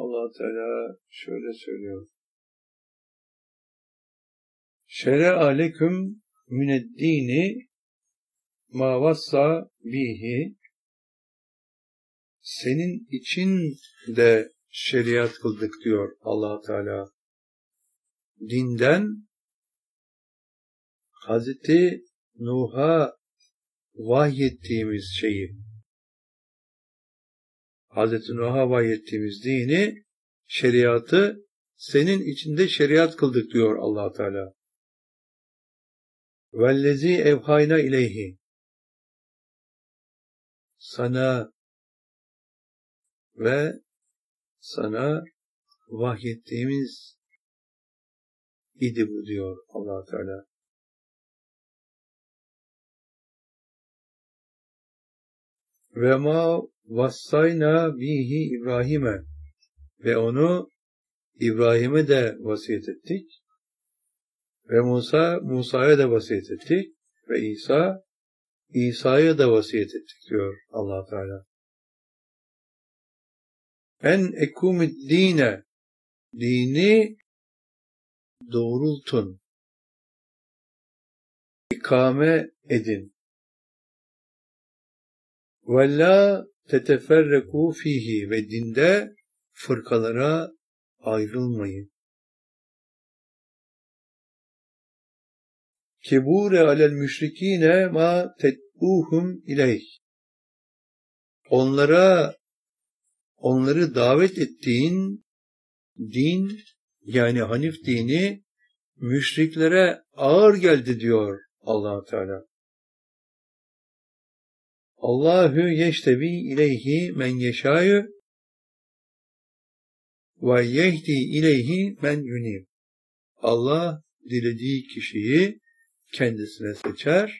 Allah Teala şöyle söylüyor. Şer'a leküm mineddini ma vassa bihi, senin için de şeriat kıldık diyor Allah Teala. Dinden Hazreti Nuh'a vahyettiğimiz şeyi, Hazreti Nuh'a vahyettiğimiz dini, şeriatı senin içinde şeriat kıldık diyor Allah Teala. Vellezî evhayna ileyhi, sana vahyettiğimiz idi bu diyor Allah Teala. Ve ma vassayna bihi İbrahim'e, ve onu İbrahim'e de vasiyet ettik. Ve Musa'ya da vasiyet ettik. Ve İsa'ya da vasiyet ettik diyor Allah Teala. En ekumid dine, dini doğrultun, ikame edin. Ve la teteferreku fihi, ve dinde fırkalara ayrılmayın. Kebure alel müşrikine ma ted'uhum ileyh, onları davet ettiğin din, yani Hanif dini, müşriklere ağır geldi diyor Allah Teala. Allahu yeştebi ileyhi men yeşâ'yu ve yehdi ileyhi men yunib. Allah dilediği kişiyi kendisine seçer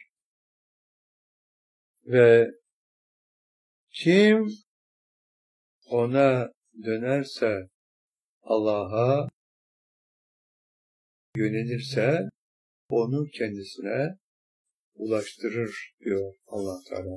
ve kim ona dönerse, Allah'a yönelirse onu kendisine ulaştırır diyor Allah Teala.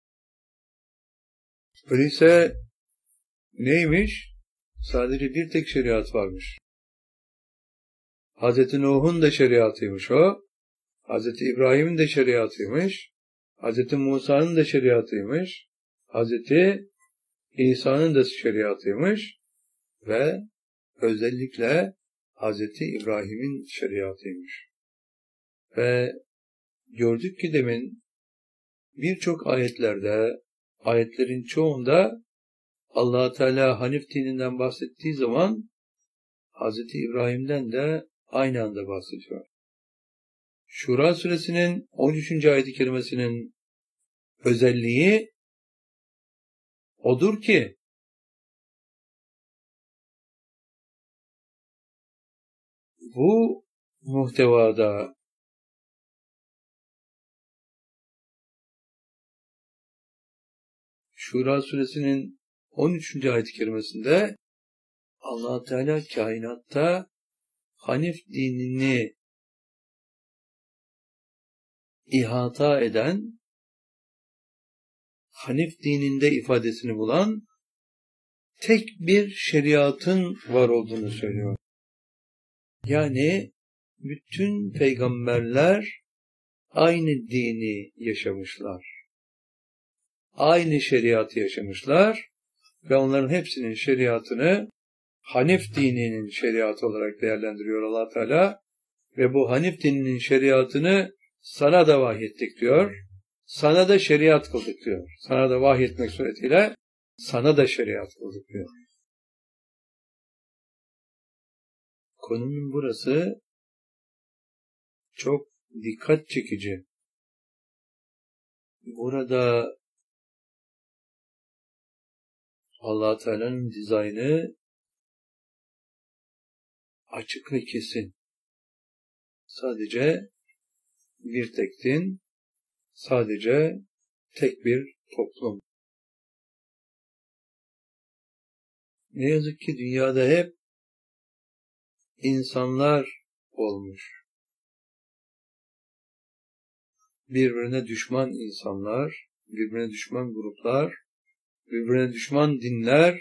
Öyleyse neymiş? Sadece bir tek şeriat varmış. Hazreti Nuh'un da şeriatıymış o. Hazreti İbrahim'in de şeriatıymış. Hazreti Musa'nın da şeriatıymış. Hazreti İsa'nın da şeriatıymış. Ve özellikle Hazreti İbrahim'in şeriatıymış. Ve gördük ki demin birçok ayetlerin çoğunda Allah Teala Hanif dininden bahsettiği zaman Hazreti İbrahim'den de aynı anda bahsediyor. Şura suresinin 13. ayet-i kerimesinin özelliği odur ki bu muhtevada Şura suresinin 13. ayet-i kerimesinde Allah Teala kainatta Hanif dinini ihata eden, Hanif dininde ifadesini bulan tek bir şeriatın var olduğunu söylüyor. Yani bütün peygamberler aynı dini yaşamışlar. Aynı şeriatı yaşamışlar ve onların hepsinin şeriatını Hanif dininin şeriatı olarak değerlendiriyor Allah Teala ve bu Hanif dininin şeriatını sana da vahyettik diyor. Sana da şeriat kıldık diyor. Sana da vahyetmek suretiyle sana da şeriat kıldık diyor. Konunun burası çok dikkat çekici. Burada Allah Teala'nın dizaynı açık ve kesin. Sadece bir tek din, sadece tek bir toplum. Ne yazık ki dünyada hep insanlar olmuş. Birbirine düşman insanlar, birbirine düşman gruplar, birbirine düşman dinler,